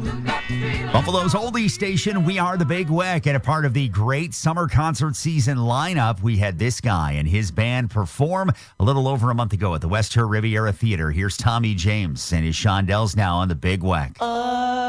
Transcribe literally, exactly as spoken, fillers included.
Buffalo's oldie station, we are the Big Weck, and a part of the great summer concert season lineup. We had this guy and his band perform a little over a month ago at the West Riviera Theater. Here's Tommy James and his Shondells now on the Big Weck. Uh.